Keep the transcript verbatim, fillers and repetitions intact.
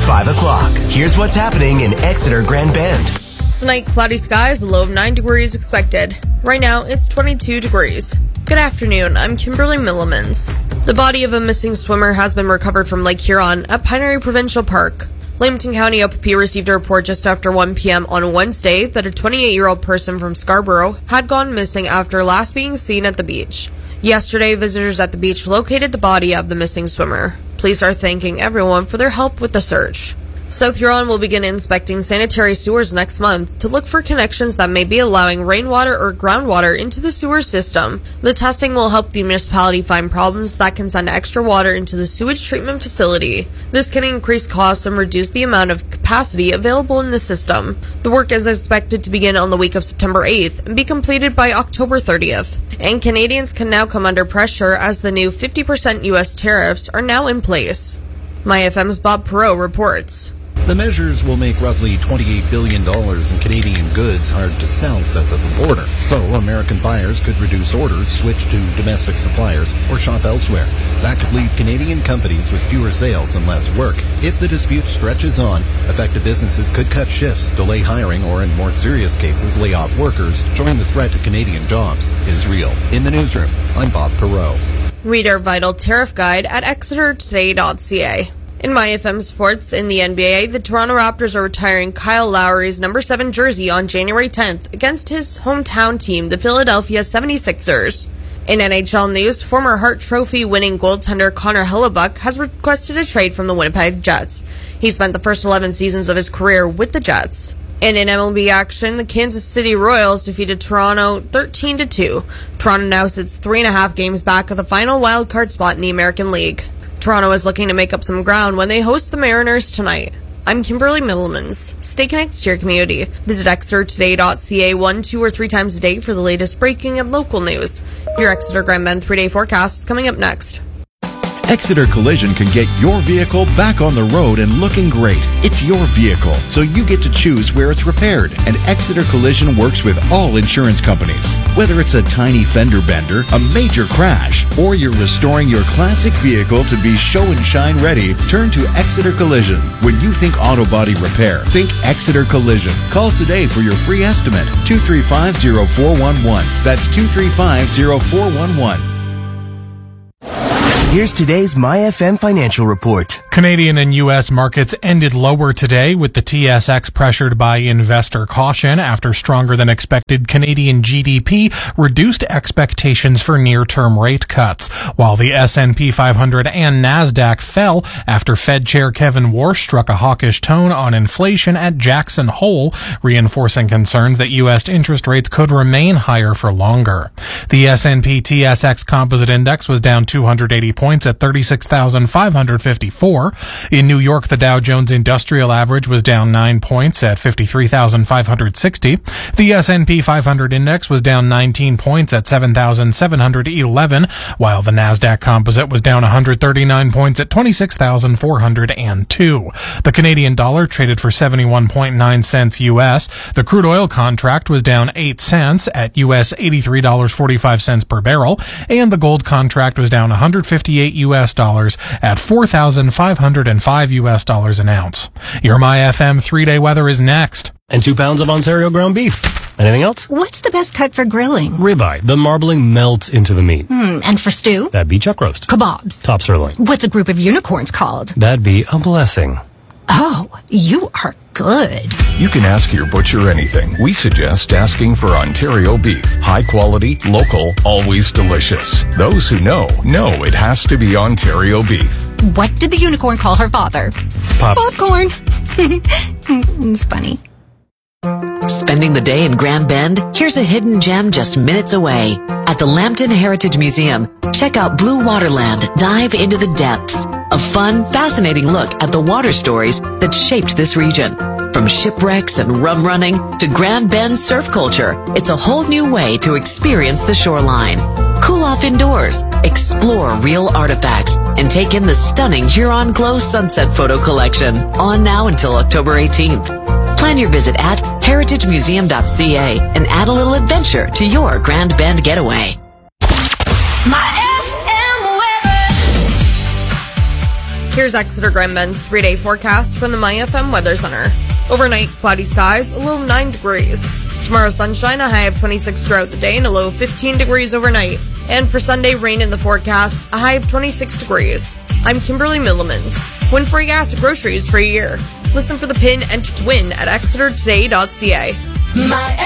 five o'clock. Here's what's happening in Exeter Grand Bend. Tonight, cloudy skies, a low of nine degrees expected. Right now, it's twenty-two degrees. Good afternoon, I'm Kimberly Millimans. The body of a missing swimmer has been recovered from Lake Huron at Pinery Provincial Park. Lamington County O P P received a report just after one p.m. on Wednesday that a twenty-eight-year-old person from Scarborough had gone missing after last being seen at the beach. Yesterday, visitors at the beach located the body of the missing swimmer. Police are thanking everyone for their help with the search. South Huron will begin inspecting sanitary sewers next month to look for connections that may be allowing rainwater or groundwater into the sewer system. The testing will help the municipality find problems that can send extra water into the sewage treatment facility. This can increase costs and reduce the amount of capacity available in the system. The work is expected to begin on the week of September eighth and be completed by October thirtieth. And Canadians can now come under pressure as the new fifty percent U S tariffs are now in place. My F M's Bob Perot reports. The measures will make roughly twenty-eight billion dollars in Canadian goods hard to sell south of the border. So American buyers could reduce orders, switch to domestic suppliers, or shop elsewhere. That could leave Canadian companies with fewer sales and less work. If the dispute stretches on, affected businesses could cut shifts, delay hiring, or in more serious cases, lay off workers, showing the threat to Canadian jobs is real. In the newsroom, I'm Bob Perot. Read our vital tariff guide at exeter today dot c a. In My F M Sports, in the N B A, the Toronto Raptors are retiring Kyle Lowry's number seven jersey on January tenth against his hometown team, the Philadelphia seventy-sixers. In N H L news, former Hart Trophy winning goaltender Connor Hellebuyck has requested a trade from the Winnipeg Jets. He spent the first eleven seasons of his career with the Jets. And in M L B action, the Kansas City Royals defeated Toronto thirteen to two. Toronto now sits three and a half games back of the final wild card spot in the American League. Toronto is looking to make up some ground when they host the Mariners tonight. I'm Kimberly Millimans. Stay connected to your community. Visit exeter today dot c a one, two, or three times a day for the latest breaking and local news. Your Exeter Grand Bend three-day forecast is coming up next. Exeter Collision can get your vehicle back on the road and looking great. It's your vehicle, so you get to choose where it's repaired. And Exeter Collision works with all insurance companies. Whether it's a tiny fender bender, a major crash, or you're restoring your classic vehicle to be show and shine ready, turn to Exeter Collision. When you think auto body repair, think Exeter Collision. Call today for your free estimate. two three five, zero four one one. That's two three five, zero four one one. Here's today's My F M financial report. Canadian and U S markets ended lower today, with the T S X pressured by investor caution after stronger than expected Canadian G D P reduced expectations for near-term rate cuts, while the S and P five hundred and NASDAQ fell after Fed Chair Kevin Warsh struck a hawkish tone on inflation at Jackson Hole, reinforcing concerns that U S interest rates could remain higher for longer. The S and P T S X Composite Index was down two hundred eighty points at thirty-six thousand five hundred fifty-four. In New York, the Dow Jones Industrial Average was down nine points at fifty-three thousand five hundred sixty. The S and P five hundred Index was down nineteen points at seven thousand seven hundred eleven, while the NASDAQ Composite was down one hundred thirty-nine points at twenty-six thousand four hundred two. The Canadian dollar traded for seventy-one point nine cents U S. The crude oil contract was down eight cents at U S eighty-three dollars and forty-five cents per barrel, and the gold contract was down one hundred fifty-eight U S dollars at four thousand five hundred five U S dollars an ounce. Your My F M three-day weather is next. And two pounds of Ontario ground beef. Anything else? What's the best cut for grilling? Ribeye. The marbling melts into the meat. Hmm, and for stew? That'd be chuck roast. Kebabs. Top sirloin. What's a group of unicorns called? That'd be a blessing. Oh, you are good. You can ask your butcher anything. We suggest asking for Ontario beef. High quality, local, always delicious. Those who know, know it has to be Ontario beef. What did the unicorn call her father? Pop. Popcorn. It's funny. Spending the day in Grand Bend? Here's a hidden gem just minutes away. At the Lambton Heritage Museum, check out Blue Waterland. Dive into the depths. A fun, fascinating look at the water stories that shaped this region. From shipwrecks and rum running to Grand Bend surf culture, it's a whole new way to experience the shoreline. Cool off indoors, explore real artifacts, and take in the stunning Huron Glow Sunset Photo Collection. On now until October eighteenth. Plan your visit at heritage museum dot c a and add a little adventure to your Grand Bend getaway. My F M weather. Here's Exeter Grand Bend's three-day forecast from the MyFM Weather Center. Overnight, cloudy skies, a low of nine degrees. Tomorrow, sunshine, a high of twenty-six throughout the day and a low of fifteen degrees overnight. And for Sunday, rain in the forecast, a high of twenty-six degrees. I'm Kimberly Millimans. Win free gas or groceries for a year. Listen for the pin and to win at exeter today dot c a. My